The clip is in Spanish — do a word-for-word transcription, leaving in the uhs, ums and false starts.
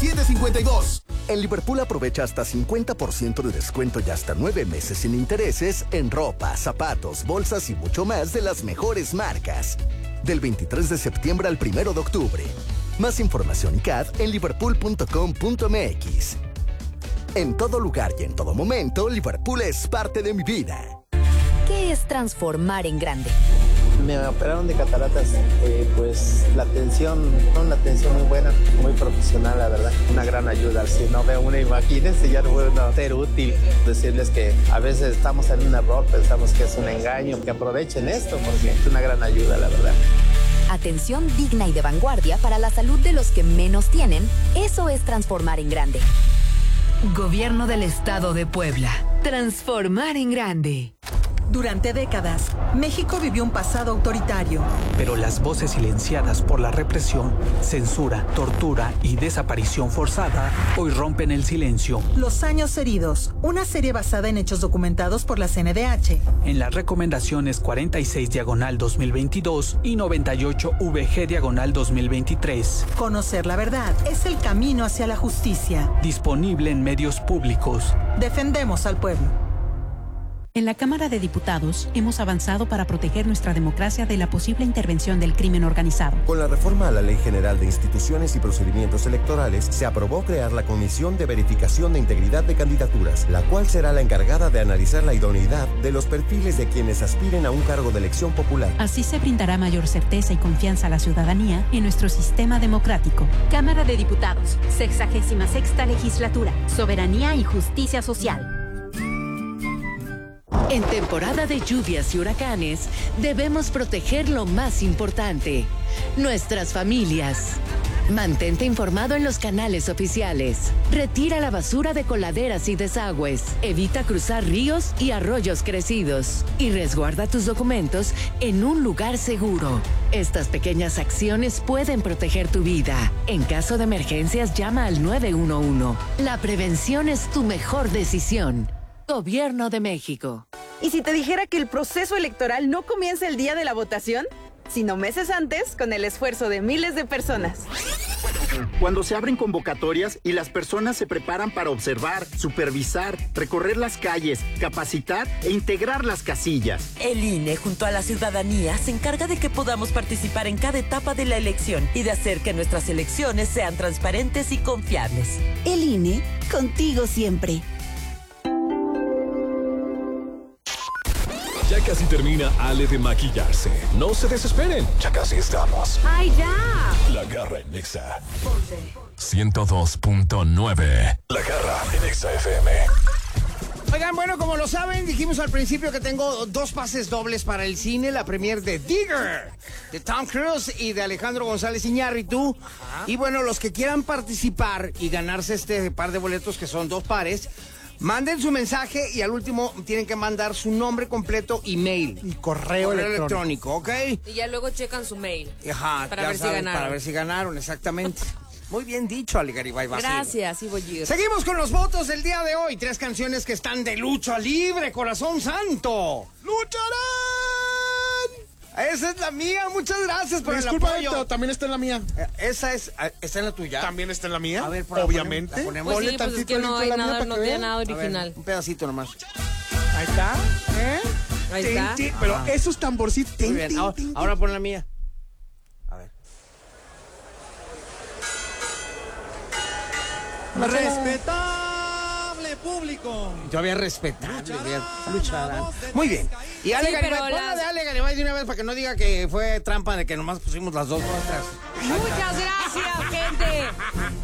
siete cincuenta y dos. En Liverpool aprovecha hasta cincuenta por ciento de descuento y hasta nueve meses sin intereses en ropa, zapatos, bolsas y mucho más de las mejores marcas. Del veintitrés de septiembre al primero de octubre. Más información y C A D en liverpool punto com punto m x. En todo lugar y en todo momento, Liverpool es parte de mi vida. ¿Qué es transformar en grande? Me operaron de cataratas, eh, pues la atención, una atención muy buena, muy profesional, la verdad, una gran ayuda. Si no veo una, imagínense, ya no puedo ser útil. Decirles que a veces estamos en un error, pensamos que es un engaño, que aprovechen esto porque es una gran ayuda, la verdad. Atención digna y de vanguardia para la salud de los que menos tienen, eso es transformar en grande. Gobierno del Estado de Puebla. Transformar en grande. Durante décadas, México vivió un pasado autoritario. Pero las voces silenciadas por la represión, censura, tortura y desaparición forzada hoy rompen el silencio. Los años heridos, una serie basada en hechos documentados por la C N D H. En las recomendaciones cuarenta y seis diagonal dos mil veintidós y noventa y ocho V G diagonal dos mil veintitrés. Conocer la verdad es el camino hacia la justicia. Disponible en medios públicos. Defendemos al pueblo. En la Cámara de Diputados hemos avanzado para proteger nuestra democracia de la posible intervención del crimen organizado. Con la reforma a la Ley General de Instituciones y Procedimientos Electorales, se aprobó crear la Comisión de Verificación de Integridad de Candidaturas, la cual será la encargada de analizar la idoneidad de los perfiles de quienes aspiren a un cargo de elección popular. Así se brindará mayor certeza y confianza a la ciudadanía en nuestro sistema democrático. Cámara de Diputados, sexagésima sexta legislatura, soberanía y justicia social. En temporada de lluvias y huracanes, debemos proteger lo más importante, nuestras familias. Mantente informado en los canales oficiales. Retira la basura de coladeras y desagües. Evita cruzar ríos y arroyos crecidos. Y resguarda tus documentos en un lugar seguro. Estas pequeñas acciones pueden proteger tu vida. En caso de emergencias, llama al nueve uno uno. La prevención es tu mejor decisión. Gobierno de México. ¿Y si te dijera que el proceso electoral no comienza el día de la votación, sino meses antes, con el esfuerzo de miles de personas? Cuando se abren convocatorias y las personas se preparan para observar, supervisar, recorrer las calles, capacitar e integrar las casillas. El I N E, junto a la ciudadanía, se encarga de que podamos participar en cada etapa de la elección y de hacer que nuestras elecciones sean transparentes y confiables. El I N E, contigo siempre. Ya casi termina Ale de maquillarse. No se desesperen, ya casi estamos. ¡Ay, ya! La Garra en Nexa. ciento dos punto nueve. La Garra en Nexa F M. Oigan, bueno, como lo saben, dijimos al principio que tengo dos pases dobles para el cine, la premier de Digger, de Tom Cruise y de Alejandro González Iñárritu. Y bueno, los que quieran participar y ganarse este par de boletos, que son dos pares, manden su mensaje y al último tienen que mandar su nombre completo y mail. Y correo, correo electrónico. electrónico, ¿ok? Y ya luego checan su mail. Ajá, para ya ver saben, si ganaron. Para ver si ganaron, exactamente. Muy bien dicho, Ale Garibay. Gracias, sí voy a ir. Seguimos con los votos del día de hoy. Tres canciones que están de lucha libre, corazón santo. ¡Lucharán! Esa es la mía, muchas gracias por Disculpa, el apoyo. también está en la mía. Esa es, ¿está en la tuya? También está en la mía. A ver, por obviamente. La ponemos. Pues sí, pues es que no hay nada, no tiene nada original. Ver, un pedacito nomás. Ahí está. ¿Eh? Ahí tin, está. Tin, pero ah. esos tamborcitos. Muy bien, ahora, ahora pon la mía. A ver. Respetable público. Todavía respetable. Lucharán. Muy bien. Y Ale Sí, Garibay, pero ponla las- de Ale Garibay de una vez para que no diga que fue trampa de que nomás pusimos las dos nuestras. Muchas gracias, gente.